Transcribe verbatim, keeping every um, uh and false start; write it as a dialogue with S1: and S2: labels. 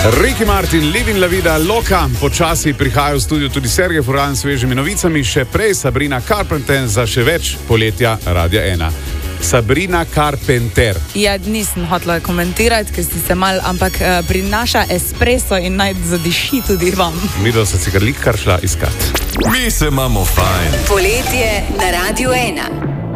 S1: Ricky Martin, Living La Vida Loca, počasi prihaja v studio tudi Sergej Furlan s svežimi novicami, še prej Sabrina Carpenter za še več poletja Radia ena. Sabrina Carpenter.
S2: Ja, nisem hotela komentirati, ker si se mal, ampak uh, prinaša espresso in naj zadiši tudi vam.
S1: Mi do se si kar lik kar šla iskat.
S3: Mi se imamo fajn.
S4: Poletje na Radiu ena.